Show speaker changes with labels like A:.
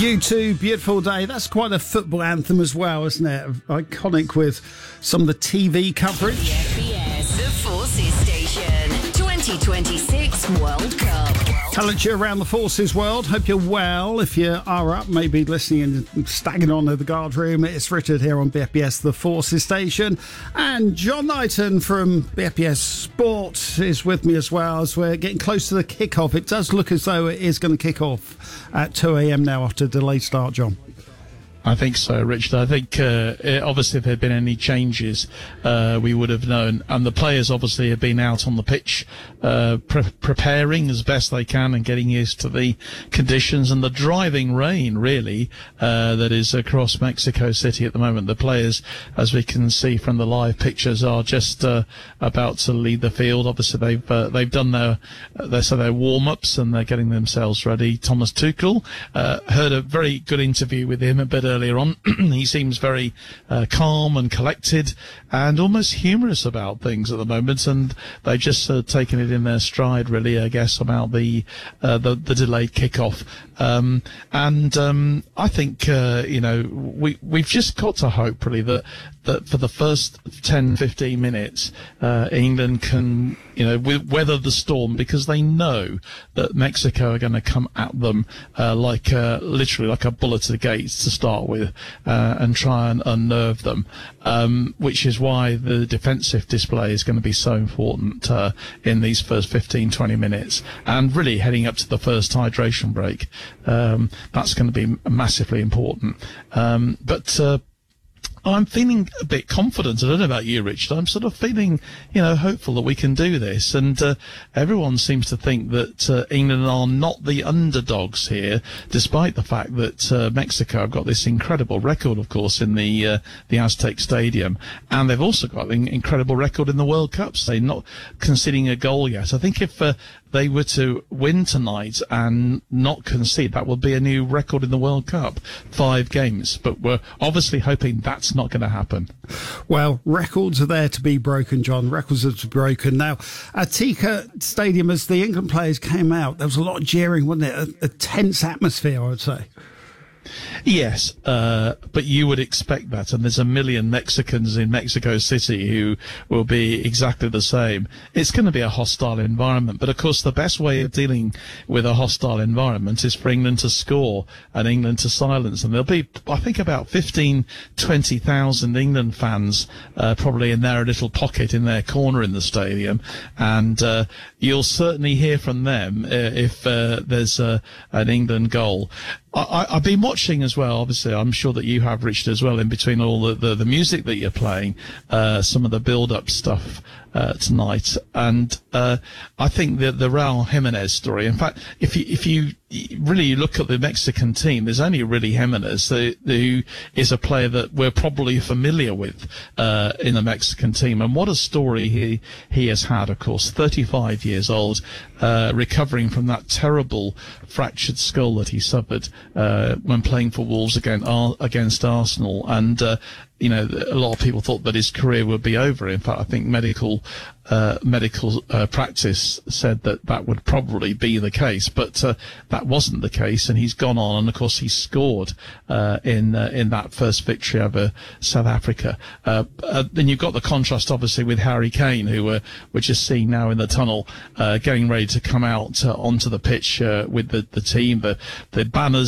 A: U2, Beautiful Day. That's quite a football anthem as well, isn't it? Iconic with some of the TV coverage.
B: FBS, the Forces Station, 2026 World Cup.
A: Hello to you around the Forces world. Hope you're well. If you are up, maybe listening and staggering on to the guard room, it's Richard here on BFBS, the Forces Station. And John Knighton from BFBS Sport is with me as well as we're getting close to the kick-off. It does look as though it is going to kick off at 2 a.m. now after a delayed start, John.
C: I think so, Richard. I think obviously if there had been any changes, we would have known. And the players obviously have been out on the pitch preparing as best they can and getting used to the conditions and the driving rain, really, that is across Mexico City at the moment. The players, as we can see from the live pictures, are just about to leave the field. Obviously, they've done their warm-ups and they're getting themselves ready. Thomas Tuchel, heard a very good interview with him a bit earlier on. He seems very calm and collected and almost humorous about things at the moment, and they've just taken it in their stride, really, I guess, about the delayed kickoff. I think we've just got to hope, really, that for the first 10-15 minutes, England can weather the storm, because they know that Mexico are going to come at them literally like a bullet to the gates to start with, and try and unnerve them, which is why the defensive display is going to be so important in these first 15-20 minutes, and really heading up to the first hydration break. That's going to be massively important. But I'm feeling a bit confident. I don't know about you, Richard. I'm sort of feeling, hopeful that we can do this. And everyone seems to think that England are not the underdogs here, despite the fact that Mexico have got this incredible record, of course, in the Aztec Stadium. And they've also got an incredible record in the World Cups. They're not conceding a goal yet. I think if they were to win tonight and not concede, that would be a new record in the World Cup, 5 games. But we're obviously hoping that's not going to happen.
A: Well, records are there to be broken, John. Records are to be broken. Now, at Azteca Stadium, as the England players came out, there was a lot of jeering, wasn't it? A tense atmosphere, I would say.
C: Yes, but you would expect that, and there's 1 million Mexicans in Mexico City who will be exactly the same. It's going to be a hostile environment, but of course the best way of dealing with a hostile environment is for England to score and England to silence them. There'll be, I think, about 20,000 England fans probably in their little pocket in their corner in the stadium, and you'll certainly hear from them if there's an England goal. I've been watching as well, obviously, I'm sure that you have, Richard, as well, in between all the music that you're playing, some of the build-up stuff tonight. And I think the Raul Jimenez story, in fact, if you really look at the Mexican team, there's only really Jimenez who is a player that we're probably familiar with in the Mexican team. And what a story he has had, of course, 35 years old, recovering from that terrible fractured skull that he suffered when playing for Wolves against Arsenal. And a lot of people thought that his career would be over. In fact, I think medical practice said that would probably be the case, but that wasn't the case, and he's gone on, and of course he scored in that first victory over South Africa. Then you've got the contrast, obviously, with Harry Kane, who we're just seeing now in the tunnel, getting ready to come out onto the pitch with the team. The banners